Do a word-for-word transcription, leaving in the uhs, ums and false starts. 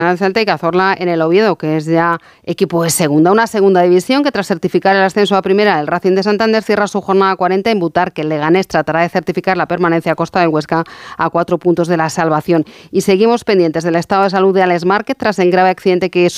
el Celta y Cazorla en el Oviedo, que es ya equipo de segunda, una segunda división que tras certificar el ascenso a primera, el Racing de Santander cierra su jornada cuarenta en Butar, que el Leganés tratará de certificar la permanencia a costa de Huesca a cuatro puntos de la salvación. Y seguimos pendientes del estado de salud de Alex Márquez tras el grave accidente que